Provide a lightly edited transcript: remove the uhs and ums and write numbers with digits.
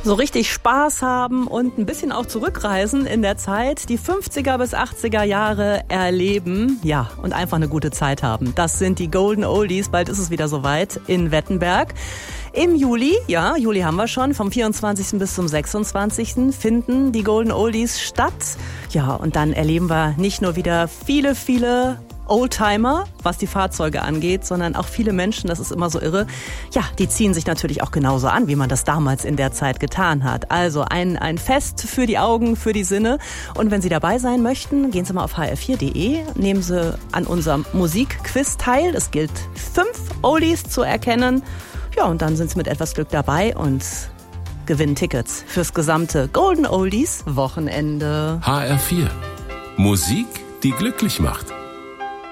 So richtig Spaß haben und ein bisschen auch zurückreisen in der Zeit, die 50er bis 80er Jahre erleben, ja, und einfach eine gute Zeit haben. Das sind die Golden Oldies, bald ist es wieder soweit in Wettenberg. Im Juli, ja, Juli haben wir schon, vom 24. bis zum 26. finden die Golden Oldies statt. Ja, und dann erleben wir nicht nur wieder viele Oldtimer, was die Fahrzeuge angeht, sondern auch viele Menschen, das ist immer so irre. Ja, die ziehen sich natürlich auch genauso an, wie man das damals in der Zeit getan hat. Also ein Fest für die Augen, für die Sinne. Und wenn Sie dabei sein möchten, gehen Sie mal auf hr4.de, nehmen Sie an unserem Musikquiz teil. Es gilt 5 Oldies zu erkennen. Ja, und dann sind Sie mit etwas Glück dabei und gewinnen Tickets fürs gesamte Golden Oldies Wochenende. HR4. Musik, die glücklich macht.